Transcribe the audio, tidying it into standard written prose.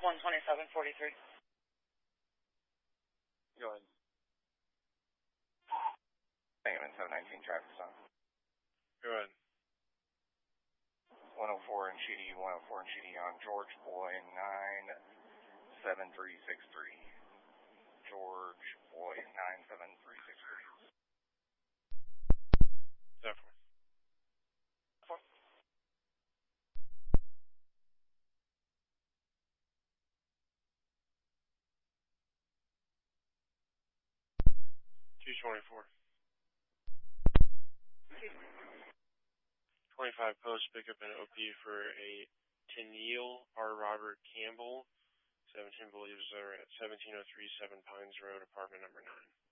12743. Go ahead. Sangamon 719 traffic stop. Go ahead. 104 and Sheedy, 104 and Sheedy on George Boy 97363. George Boy 97363. Therefore. 224. 25 post pickup and OP for a Tennille R. Robert Campbell, 17 believes are at 17037 Pines Road, apartment number 9.